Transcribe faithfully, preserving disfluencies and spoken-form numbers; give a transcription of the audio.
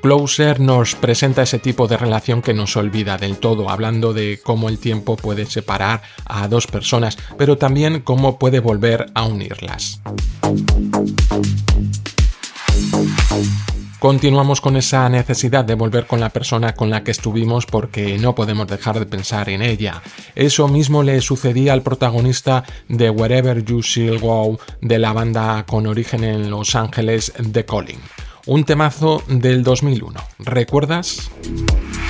Closer nos presenta ese tipo de relación que nos olvida del todo, hablando de cómo el tiempo puede separar a dos personas, pero también cómo puede volver a unirlas. Continuamos con esa necesidad de volver con la persona con la que estuvimos porque no podemos dejar de pensar en ella. Eso mismo le sucedía al protagonista de Wherever You Shall Go de la banda con origen en Los Ángeles, The Calling. Un temazo del dos mil uno. ¿Recuerdas?